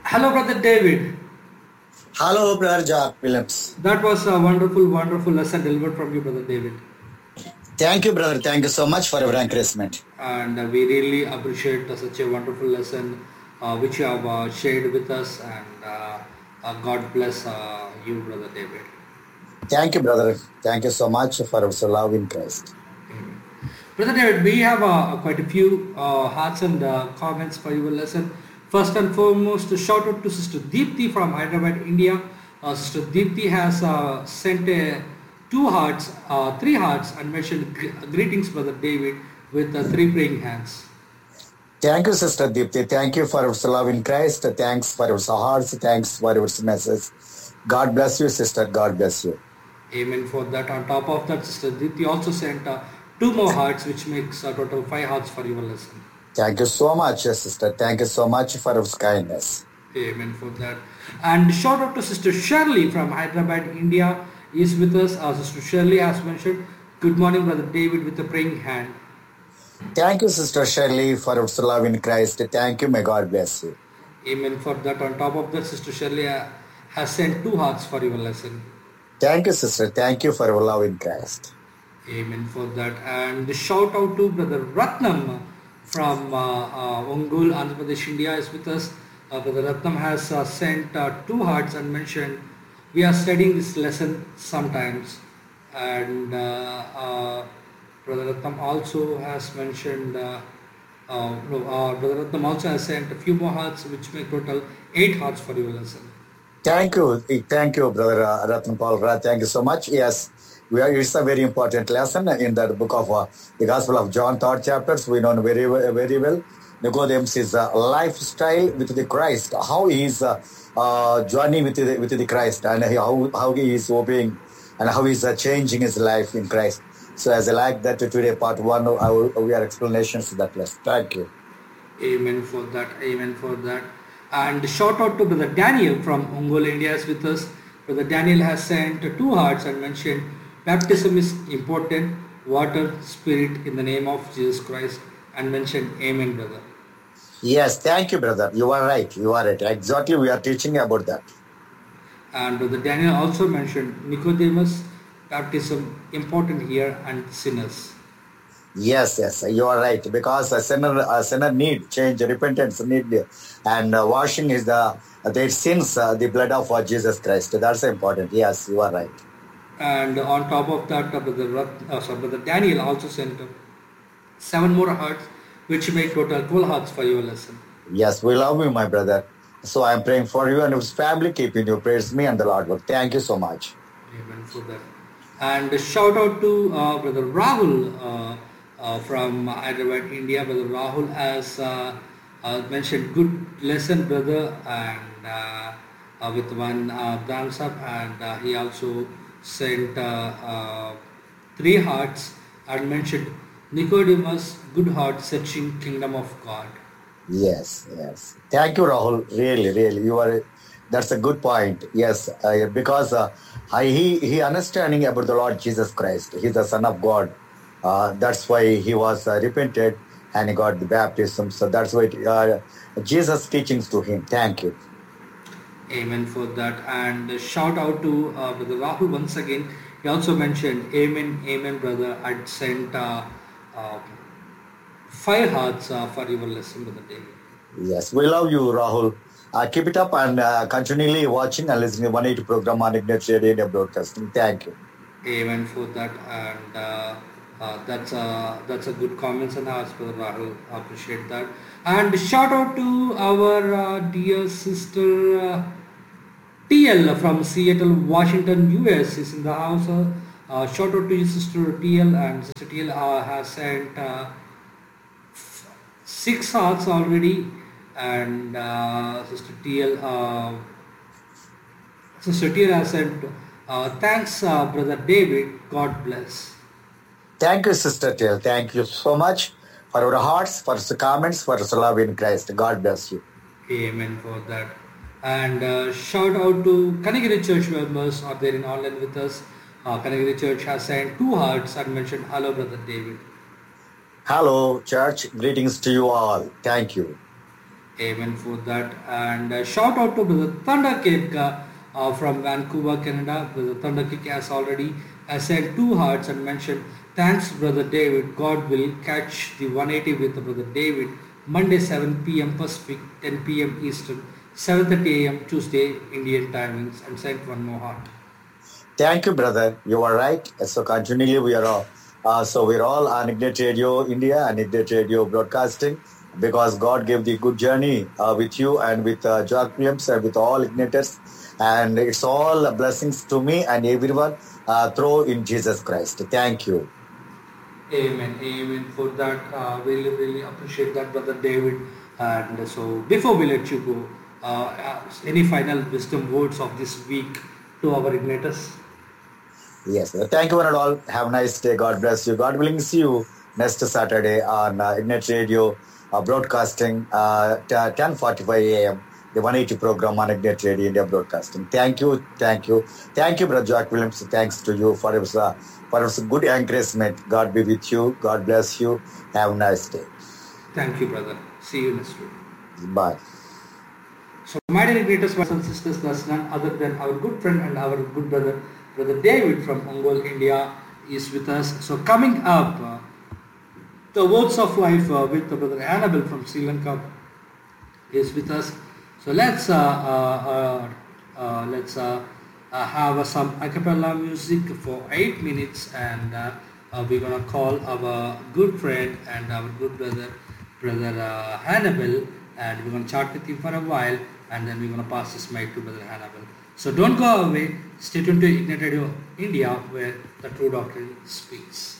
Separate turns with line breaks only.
Hello, Brother David.
Hello, Brother Jack Williams.
That was a wonderful, wonderful lesson delivered from you, Brother David.
Thank you, brother. Thank you so much for your encouragement.
And we really appreciate such a wonderful lesson which you have shared with us. And God bless you, Brother David.
Thank you, brother. Thank you so much for your love in Christ.
Amen. Brother David, we have quite a few hearts and comments for your lesson. First and foremost, a shout out to Sister Deepthi from Hyderabad, India. Sister Deepthi has sent two hearts, three hearts, and mentioned greetings, Brother David, with three praying hands.
Thank you, Sister Deepthi. Thank you for your love in Christ. Thanks for your hearts. Thanks for your message. God bless you, sister. God bless you.
Amen for that. On top of that, Sister Deepthi also sent two more hearts, which makes a total 5 hearts for your lesson.
Thank you so much, sister. Thank you so much for your kindness.
Amen for that. And shout out to Sister Shirley from Hyderabad, India is with us. Sister Shirley has mentioned, good morning, Brother David, with a praying hand.
Thank you, Sister Shirley, for your love in Christ. Thank you. May God bless you.
Amen for that. On top of that, Sister Shirley has sent 2 hearts for your lesson.
Thank you, sister. Thank you for your love in Christ.
Amen for that. And shout out to Brother Ratnam from Ongole, Andhra Pradesh, India is with us. Brother Ratnam has sent 2 hearts and mentioned, we are studying this lesson sometimes. And Brother Ratnam also has mentioned, Brother Ratnam also has sent a few more hearts, which make total 8 hearts for your lesson.
Thank you, Brother Ratan Paul. Thank you so much. Yes, it's a very important lesson in that book of the Gospel of John, 3rd chapters. We know very well. Nicodemus is lifestyle with the Christ, how he is journeying with the Christ, and how he is obeying, and how he is changing his life in Christ. So as I like that today, part 1, we are explanations to that lesson. Thank you.
Amen for that. Amen for that. And shout out to Brother Daniel from Ongole, India is with us. Brother Daniel has sent 2 hearts and mentioned baptism is important, water, spirit in the name of Jesus Christ, and mentioned amen, brother.
Yes, thank you, brother. You are right. Exactly, we are teaching about that.
And Brother Daniel also mentioned Nicodemus, baptism important here, and sinners.
Yes, you are right. Because a sinner need change, repentance need, and washing is their sins, the blood of Jesus Christ. That's important. Yes, you are right.
And on top of that, Brother Daniel also sent 7 more hearts, which make total 12 hearts for your lesson.
Yes, we love you, my brother. So I am praying for you and your family, keeping you. Praise me and the Lord. Thank you so much.
Amen for that. And shout out to Brother Rahul from Hyderabad, India. Brother Rahul has mentioned good lesson, brother, and with one thumbs up, and he also sent 3 hearts and mentioned Nicodemus, good heart, searching kingdom of God.
Yes. Thank you, Rahul. Really, you are. That's a good point. Yes, because he understanding about the Lord Jesus Christ. He's the Son of God. That's why he was repented and he got the baptism. So that's why Jesus' teachings to him. Thank you.
Amen for that. And shout out to Brother Rahul once again. He also mentioned amen, brother. I'd sent 5 hearts for your lesson, Brother David.
Yes, we love you, Rahul. Keep it up and continually watching and listening to 180 program on Ignatius Radio Broadcasting. Thank you.
Amen for that. And that's a good comments and ask, Brother Rahul. Appreciate that. And shout out to our dear sister TL from Seattle, Washington, US is in the house. Shout out to you, Sister TL, and Sister TL has sent 6 hearts already, and Sister TL has sent thanks, Brother David. God bless.
Thank you, Sister TL. Thank you so much for your hearts, for your comments, for your love in Christ. God bless you.
Amen for that. And shout out to Kanagiri Church members are there in online with us. Kanagiri Church has sent 2 hearts and mentioned hello, Brother David.
Hello, church. Greetings to you all. Thank you.
Amen for that. And shout out to Brother Thunder Cake from Vancouver, Canada. Brother Thunder Cake has already sent two hearts and mentioned, thanks Brother David. God will catch the 180 with Brother David. Monday 7 p.m. Pacific, 10 p.m. Eastern, 7:30 a.m. Tuesday Indian timings, and sent one more heart.
Thank you, brother. You are right. So continually we are all, we're all on Ignite Radio India and Ignite Radio Broadcasting because God gave the good journey with you and with Jack Williams and with all Igniters. And it's all blessings to me and everyone through in Jesus Christ. Thank you.
Amen, amen for that. Really, really appreciate that, Brother David. And so, before we let you go, any final wisdom words of this week to our igniters?
Yes, thank you one and all. Have a nice day. God bless you. God willing, see you next Saturday on Ignite Radio Broadcasting 10:45 a.m. The 180 program on Ignite Radio India Broadcasting. Thank you, thank you, thank you, Brother Jack Williams. Thanks to you for his good encouragement. God be with you. God bless you. Have a nice day.
Thank you, brother. See you next week.
Bye.
So, my dear igniters, brothers and sisters, there's none other than our good friend and our good brother, Brother David from Ongole, India, is with us. So, coming up, the words of life with Brother Annabelle from Sri Lanka is with us. So let's have some a cappella music for 8 minutes, and we're gonna call our good friend and our good brother Hannibal, and we're gonna chat with him for a while, and then we're gonna pass this mic to Brother Hannibal. So don't go away. Stay tuned to Ignite Radio India, where the true doctrine speaks.